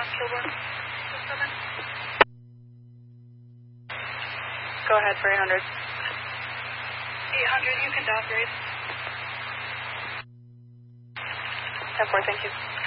Kilburn. 7. Go ahead for 800. 800, you can downgrade. 10-4, thank you.